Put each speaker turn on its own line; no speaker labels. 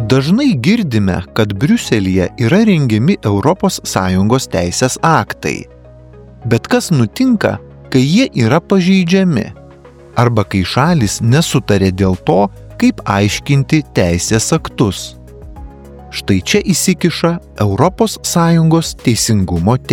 Dažnai girdime, kad Briuselyje yra rengiami ES teisės aktai. Bet kas nutinka, kai jie yra pažeidžiami? Arba kai šalys nesutarė dėl to, kaip aiškinti teisės aktus? Štai čia įsikiša ES teisingumo